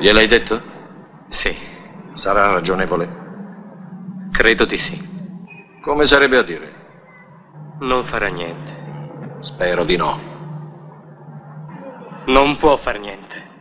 Gliel'hai detto? Sì. Sarà ragionevole? Credo di sì. Come sarebbe a dire? Non farà niente. Spero di no. Non può far niente.